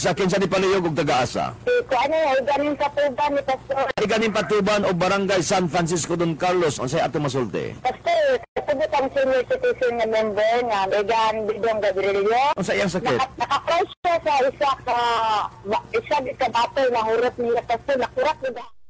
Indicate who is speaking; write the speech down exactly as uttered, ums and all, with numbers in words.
Speaker 1: Sa kinsa ni paluyog og taga-asa?
Speaker 2: Si ko ano ay ganin sa tuban ni Pastor.
Speaker 1: Ay ganing Patuban o Barangay San Francisco Don Carlos unsay ato masulti?
Speaker 2: Pastor, kasabot ang senior citizen na member nga Egan Bidong Gabrielio.
Speaker 1: Unsa iyang sakit?
Speaker 2: Naka- Naka-close siya sa isa ka ba- isa ka battle na hurot niya Pastor, nakurat niya.